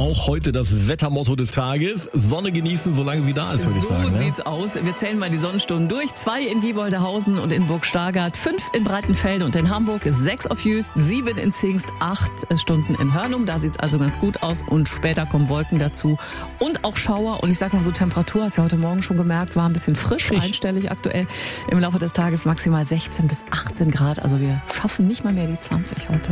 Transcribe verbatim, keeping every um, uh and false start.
auch heute das Wettermotto des Tages. Sonne genießen, solange sie da ist, würde ich sagen. So ne? sieht's aus. Wir zählen mal die Sonnenstunden durch. Zwei in Gieboldehausen und in Burg Stargard, fünf in Breitenfelde und in Hamburg, sechs auf Jüst, sieben in Zingst, acht Stunden in Hörnum. Da sieht's also ganz gut aus und später kommen Wolken dazu und auch Schauer. Und ich sag mal so, Temperatur, hast du ja heute Morgen schon gemerkt, war ein bisschen frisch, Frisch. einstellig aktuell. Im Laufe des Tages maximal sechzehn bis achtzehn Grad. Also wir schaffen nicht mal mehr die zwanzig heute.